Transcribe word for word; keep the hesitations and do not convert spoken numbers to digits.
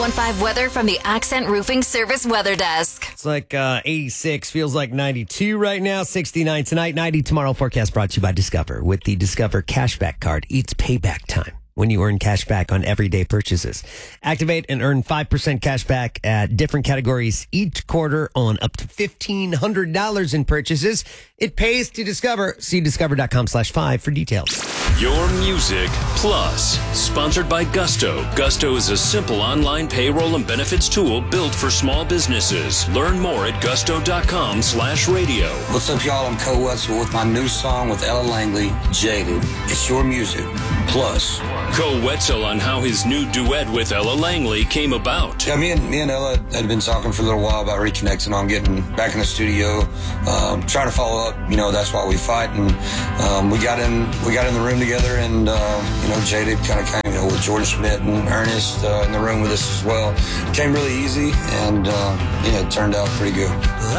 one five weather from the Accent Roofing Service Weather Desk. It's like uh, eighty-six, feels like ninety-two right now, sixty-nine tonight, ninety tomorrow. Forecast brought to you by Discover. With the Discover Cashback Card, it's payback time when you earn cash back on everyday purchases. Activate and earn five percent cash back at different categories each quarter on up to fifteen hundred dollars in purchases. It pays to Discover. See discover.com slash five for details. Your Music Plus, sponsored by Gusto. Gusto is a simple online payroll and benefits tool built for small businesses. Learn more at gusto.com slash radio. What's up, y'all? I'm Cole Wetzel with my new song with Ella Langley, Jaded. It's Your Music Plus. Cole Wetzel on how his new duet with Ella Langley came about. Yeah, me and me and Ella had been talking for a little while about reconnecting on getting back in the studio, um, trying to follow up. You know, that's why we fight, and um, we got in we got in the room together, and uh, you know, Jaded kind of came, you know, with Jordan Schmidt and Ernest uh, in the room with us as well. It came really easy, and uh, yeah, it turned out pretty good.